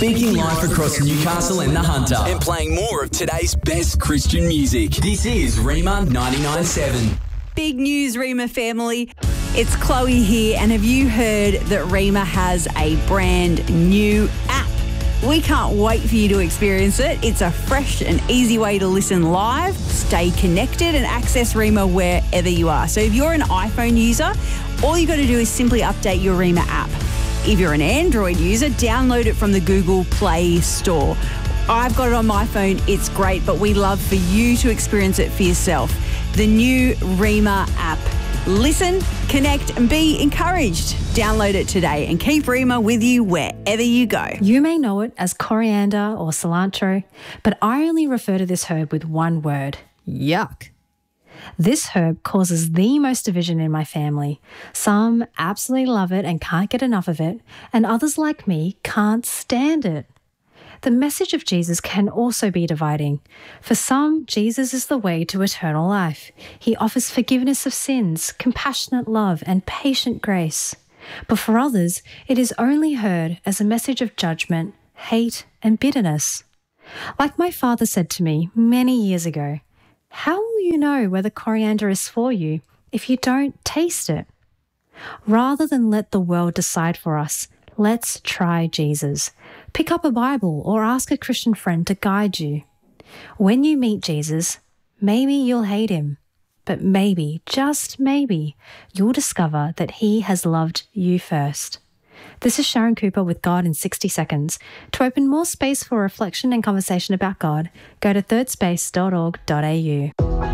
Speaking live across Newcastle and the Hunter and playing more of today's best Christian music. This is Rima 99.7. Big news, Rima family. It's Chloe here, and have you heard that Rima has a brand new app? We can't wait for you to experience it. It's a fresh and easy way to listen live, stay connected and access Rima wherever you are. So if you're an iPhone user, all you got to do is simply update your Rima app. If you're an Android user, download it from the Google Play Store. I've got it on my phone. It's great, but we love for you to experience it for yourself. The new Rima app. Listen, connect and be encouraged. Download it today and keep Rima with you wherever you go. You may know it as coriander or cilantro, but I only refer to this herb with one word: yuck. This herb causes the most division in my family. Some absolutely love it and can't get enough of it, and others like me can't stand it. The message of Jesus can also be dividing. For some, Jesus is the way to eternal life. He offers forgiveness of sins, compassionate love, and patient grace. But for others, it is only heard as a message of judgment, hate, and bitterness. Like my father said to me many years ago, how will you know whether coriander is for you if you don't taste it? Rather than let the world decide for us, let's try Jesus. Pick up a Bible or ask a Christian friend to guide you. When you meet Jesus, maybe you'll hate him, but maybe, just maybe, you'll discover that he has loved you first. This is Sharon Cooper with God in 60 Seconds. To open more space for reflection and conversation about God, go to thirdspace.org.au.